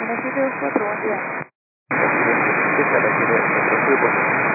724, buen día. Esta la quiere otro grupo.